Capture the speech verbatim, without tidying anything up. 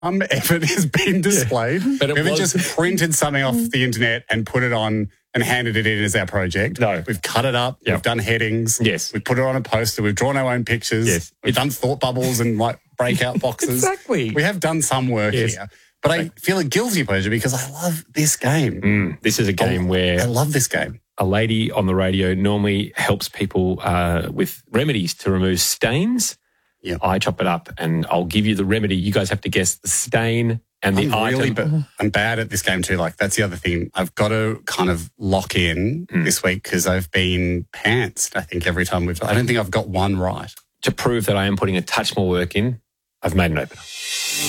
Some effort has been displayed. Yeah, but it we haven't was... just printed something off the internet and put it on and handed it in as our project. No. We've cut it up. Yep. We've done headings. Yes. We've put it on a poster. We've drawn our own pictures. Yes. We've done thought bubbles and like breakout boxes. Exactly. We have done some work yes. here. But I feel a guilty pleasure because I love this game. Mm, this is a game I, where... I love this game. A lady on the radio normally helps people uh, with remedies to remove stains. Yeah. I chop it up and I'll give you the remedy. You guys have to guess the stain and the I'm really item. Ba- I'm bad at this game too. Like, that's the other thing. I've got to kind of lock in mm. this week because I've been pantsed, I think, every time we've... I don't think I've got one right. To prove that I am putting a touch more work in, I've made an opener.